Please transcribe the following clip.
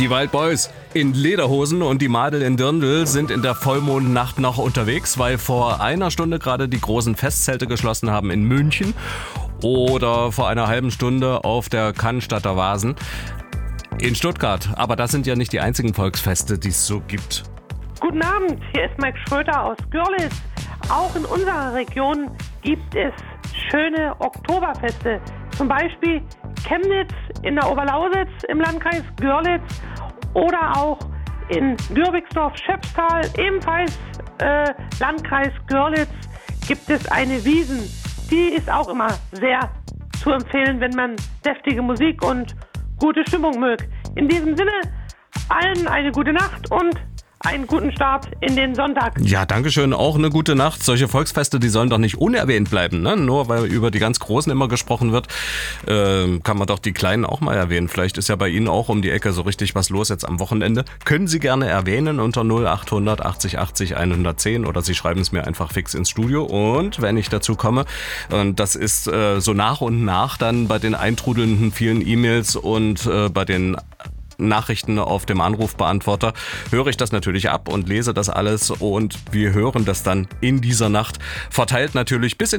Die Wild Boys in Lederhosen und die Madel in Dirndl sind in der Vollmondnacht noch unterwegs, weil vor einer Stunde gerade die großen Festzelte geschlossen haben in München oder vor einer halben Stunde auf der Cannstatter Vasen in Stuttgart. Aber das sind ja nicht die einzigen Volksfeste, die es so gibt. Guten Abend, hier ist Mike Schröter aus Görlitz. Auch in unserer Region gibt es schöne Oktoberfeste. Zum Beispiel Chemnitz in der Oberlausitz im Landkreis Görlitz oder auch in Gürbigsdorf-Schöpftal, ebenfalls Landkreis Görlitz, gibt es eine Wiesn. Die ist auch immer sehr zu empfehlen, wenn man deftige Musik und gute Stimmung mögt. In diesem Sinne, allen eine gute Nacht und einen guten Start in den Sonntag. Ja, dankeschön. Auch eine gute Nacht. Solche Volksfeste, die sollen doch nicht unerwähnt bleiben, ne? Nur weil über die ganz Großen immer gesprochen wird, kann man doch die Kleinen auch mal erwähnen. Vielleicht ist ja bei Ihnen auch um die Ecke so richtig was los jetzt am Wochenende. Können Sie gerne erwähnen unter 0800 80 80 110 oder Sie schreiben es mir einfach fix ins Studio. Und wenn ich dazu komme, und das ist so nach und nach dann bei den eintrudelnden vielen E-Mails und bei den Nachrichten auf dem Anrufbeantworter, höre ich das natürlich ab und lese das alles und wir hören das dann in dieser Nacht verteilt natürlich bis in